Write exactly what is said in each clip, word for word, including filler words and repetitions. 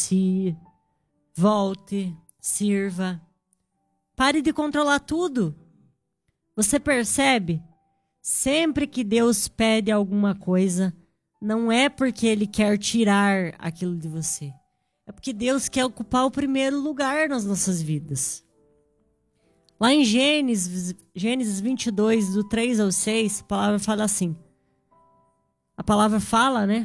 negocie, volte, sirva. Pare de controlar tudo. Você percebe? Sempre que Deus pede alguma coisa, não é porque Ele quer tirar aquilo de você. É porque Deus quer ocupar o primeiro lugar nas nossas vidas. Lá em Gênesis, Gênesis vinte e dois, do três ao seis, a palavra fala assim. A palavra fala, né?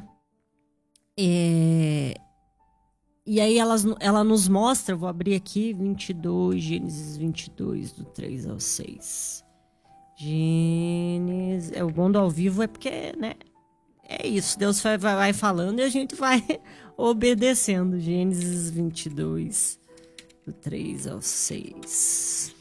É... E aí ela, ela nos mostra, vou abrir aqui, vinte e dois, Gênesis vinte e dois, do três ao seis. Gênesis... É, o bom do ao vivo é porque, né? É isso, Deus vai, vai, vai falando e a gente vai obedecendo. Gênesis vinte e dois, do três ao seis.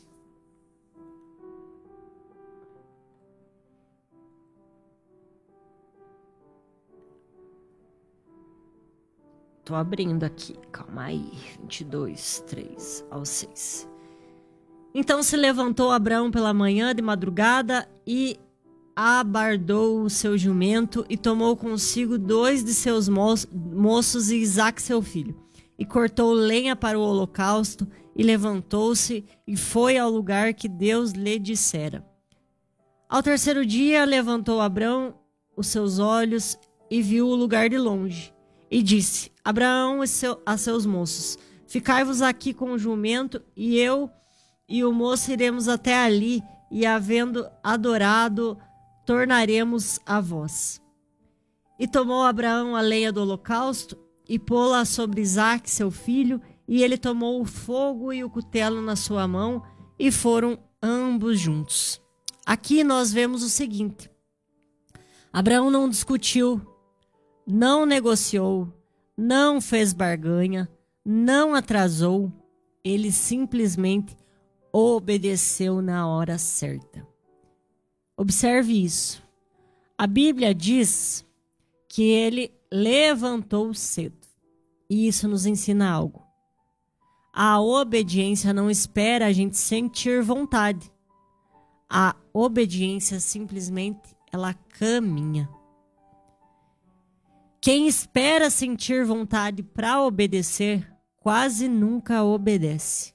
Tô abrindo aqui, calma aí. vinte e dois, três ao seis. Então se levantou Abraão pela manhã de madrugada e abardou o seu jumento e tomou consigo dois de seus mo- moços e Isaque seu filho. E cortou lenha para o holocausto e levantou-se e foi ao lugar que Deus lhe dissera. Ao terceiro dia levantou Abraão os seus olhos e viu o lugar de longe. E disse, Abraão e seu, a seus moços, ficai-vos aqui com o jumento, e eu e o moço iremos até ali, e havendo adorado, tornaremos a vós. E tomou Abraão a lenha do holocausto, e pô-la sobre Isaque, seu filho, e ele tomou o fogo e o cutelo na sua mão, e foram ambos juntos. Aqui nós vemos o seguinte, Abraão não discutiu, não negociou, não fez barganha, não atrasou, ele simplesmente obedeceu na hora certa. Observe isso. A Bíblia diz que ele levantou cedo. E isso nos ensina algo. A obediência não espera a gente sentir vontade. A obediência simplesmente ela caminha. Quem espera sentir vontade para obedecer, quase nunca obedece.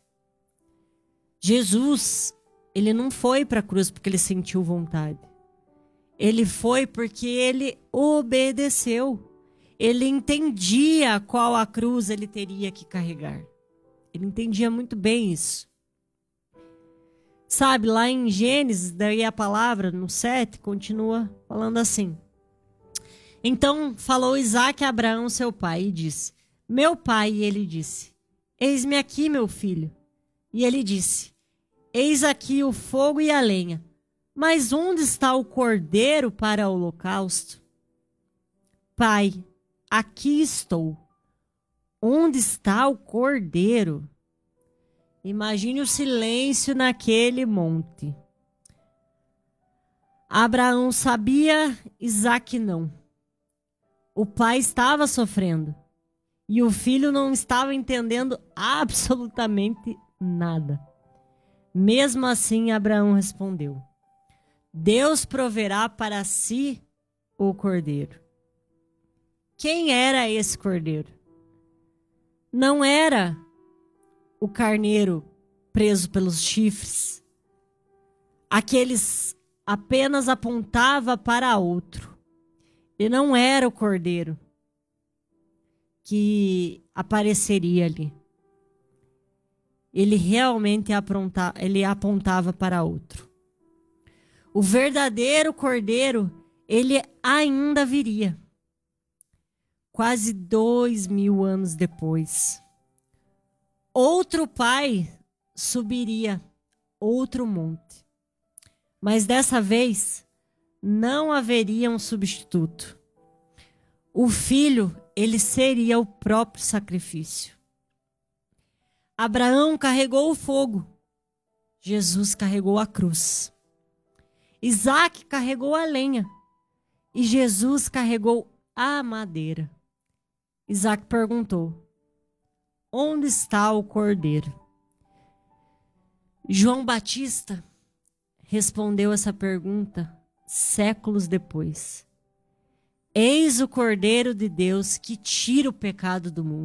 Jesus, ele não foi para a cruz porque ele sentiu vontade. Ele foi porque ele obedeceu. Ele entendia qual a cruz ele teria que carregar. Ele entendia muito bem isso. Sabe, lá em Gênesis, daí a palavra, no sete, continua falando assim. Então falou Isaque a Abraão, seu pai, e disse, meu pai, e ele disse, eis-me aqui, meu filho. E ele disse, eis aqui o fogo e a lenha, mas onde está o cordeiro para o holocausto? Pai, aqui estou. Onde está o cordeiro? Imagine o silêncio naquele monte. Abraão sabia, Isaque não. O pai estava sofrendo e o filho não estava entendendo absolutamente nada. Mesmo assim, Abraão respondeu, Deus proverá para si o cordeiro. Quem era esse cordeiro? Não era o carneiro preso pelos chifres. Aqueles apenas apontava para outro. E não era o cordeiro que apareceria ali. Ele realmente apronta, ele apontava para outro. O verdadeiro cordeiro, ele ainda viria. Quase dois mil anos depois. Outro pai subiria outro monte. Mas dessa vez não haveria um substituto. O filho, ele seria o próprio sacrifício. Abraão carregou o fogo. Jesus carregou a cruz. Isaque carregou a lenha. E Jesus carregou a madeira. Isaque perguntou, onde está o cordeiro? João Batista respondeu essa pergunta séculos depois. Eis o Cordeiro de Deus que tira o pecado do mundo.